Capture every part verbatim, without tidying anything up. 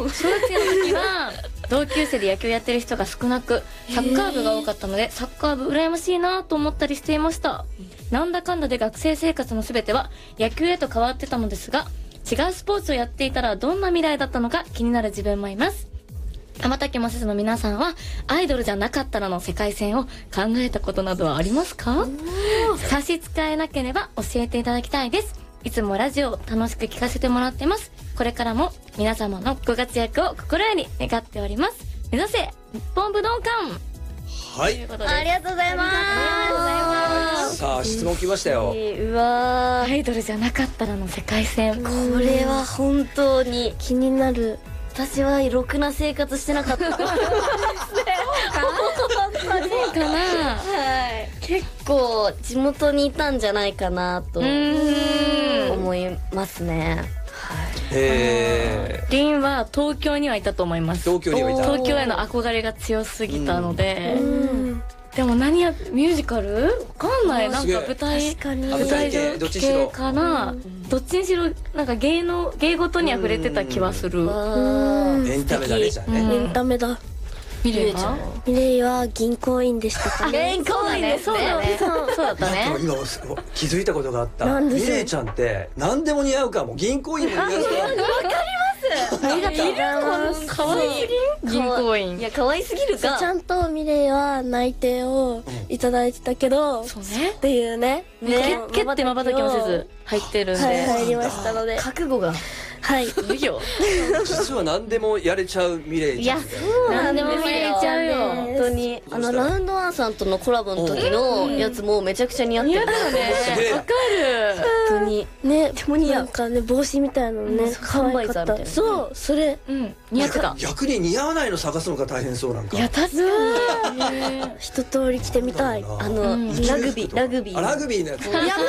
小学生の時は同級生で野球やってる人が少なくサッカー部が多かったのでサッカー部羨ましいなと思ったりしていました。なんだかんだで学生生活の全ては野球へと変わってたのですが、違うスポーツをやっていたらどんな未来だったのか気になる自分もいます。天竹もせずの皆さんはアイドルじゃなかったらの世界線を考えたことなどはありますか？差し支えなければ教えていただきたいです。いつもラジオを楽しく聞かせてもらってます。これからも皆様のご活躍を心より願っております。目指せ日本武道館。 はい、 ということでありがとうございます。 ありがとうございます。 さあ質問来ましたよ。 うわアイドルじゃなかったらの世界線。 これは本当に気になる。私はろくな生活してなかった。本当にそうかな。 はい。結構地元にいたんじゃないかなと思いますね。 へー。 リンは東京にはいたと思います。 東京にはいた。 東京への憧れが強すぎたので。 うんでも何やミュージカル？わかんない。なんかすげえ舞台確かに舞台系どっちにしろ系かな。どっちにしろなんか芸能芸事には触れてた気はする。 エンタメだねじゃあね。 うんエンタメだ。 ミレイは？ ミレイは銀行員でしたかね。 銀行員ですね。 そうそうだったね。 今気づいたことがあった。 なんでしょうミレイちゃんって何でも似合うかも。銀行員も似合うし。 ありがとうございます。 可愛すぎん？銀行員。 いや可愛すぎるか。 ちゃんとミレイは内定をいただいてたけど、 そうね。 っていうね。 ね蹴ってまばたきもせず入ってるんで。 はい、入りましたので。 覚悟が。 はい。 いいよ。 実は何でもやれちゃうミレイちゃんみたいな。 何でも見れちゃうよ。 本当にあのラウンドワンさんとのコラボの時のやつもめちゃくちゃ似合ってる。 似合ったよね。 すげえわかる。 本当に。 ね、 も似合うなんかね、帽子みたいなのね、可愛かった。 サンバイザーみたいなそう、それ。 うん。似合ってた。 逆に似合わないの探すのが大変そうなんか。 いや確かに。 一通り着てみたい。 あのうんラグビーラグビー。 あラグビーのやつ。 やばい。やだよ。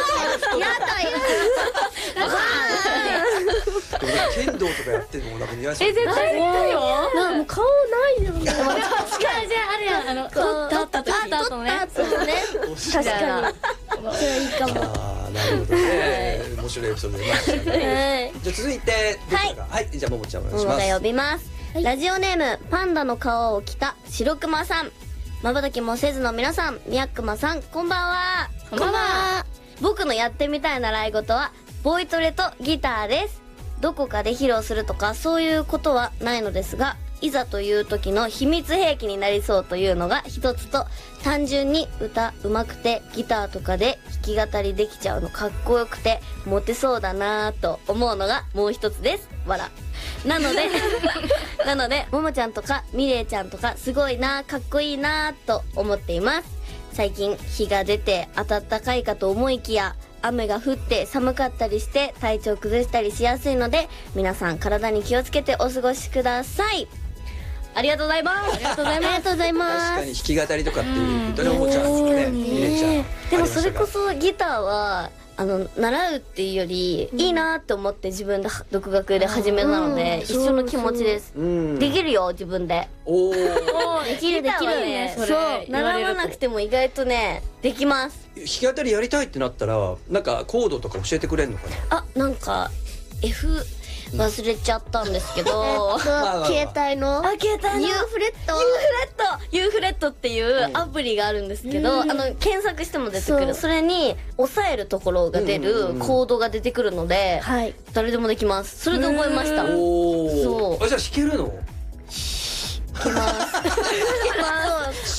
でもなんか剣道とかやってるのもなんか似合いそう。 え絶対似合うよ。 なもう顔ないよね。 確かにじゃああるやんあの取った後取った後のね。 そうね。確かに。それいいかも。 ああなるほどね。面白いエピソード出ましたね。 はい。 じゃあ続いてどちらか。はいじゃあももちゃんお願いします。 ももが呼びます。ラジオネームパンダの皮を着た白熊さん。まばたきもせずの皆さん、みやくまさん、こんばんは。 こんばんは。 僕のやってみたい習い事はボイトレとギターです。どこかで披露するとかそういうことはないのですが、いざという時の秘密兵器になりそうというのが一つと、単純に歌うまくてギターとかで弾き語りできちゃうのかっこよくてモテそうだなぁと思うのがもう一つです。わら。なのでなのでももちゃんとかみれいちゃんとかすごいなかっこいいなと思っています。最近日が出て暖かいかと思いきや雨が降って寒かったりして体調崩したりしやすいので、皆さん体に気をつけてお過ごしください。ありがとうございます。ありがとうございます。ありがとうございます。 確かに弾き語りとかっていうとね、おもちゃんね、ミレイちゃん。 でもそれこそギターはあの習うっていうより、うん、いいなって思って自分で独学で始めたので、うん、一緒の気持ちです。うん、できるよ自分で。おお。できるできるね。そう習わなくても意外とねできます。 弾き語りやりたいってなったらなんかコードとか教えてくれるのかな。 あなんか F忘れちゃったんですけど、 携帯のあ携帯の U フレット U フレット U フレットっていうアプリがあるんですけど、あの検索しても出てくる。それに押さえるところが出るコードが出てくるので、誰でもできます。それで覚えました。 そう。あじゃあ弾けるの？ 弾けます。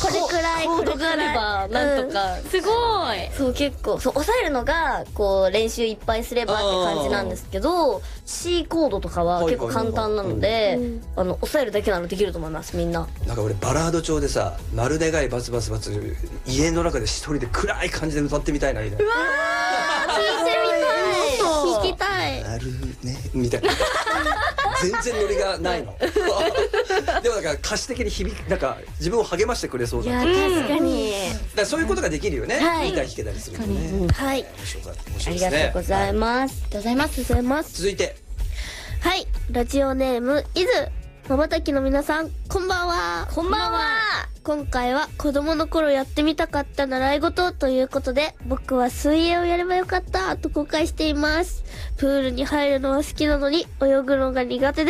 これくらいコードがあればなんとか。 すごい。 そう結構そう押さえるのがこう練習いっぱいすればって感じなんですけど、C コードとかは結構簡単なので、あの押さえるだけならできると思いますみんな。 なんか俺バラード調でさ、丸願いバツバツバツ家の中で一人で暗い感じで歌ってみたいなみたいな。 うわー聞いてみたい。聞きたい。 なるねみたいな。全然ノリがないの。でもなんか歌詞的に響きなんか自分を励ましてくれそうだ。 いや確かに。 だからそういうことができるよね。ギター弾けたりするとね。 はい。ありがとうございます。ありがとうございます。 ございます。 続いて。 はい、ラジオネームいずまばたきの皆さん、こんばんは。 こんばんは。 今回は子供の頃やってみたかった習い事ということで、僕は水泳をやればよかったと後悔しています。プールに入るのは好きなのに泳ぐのが苦手です。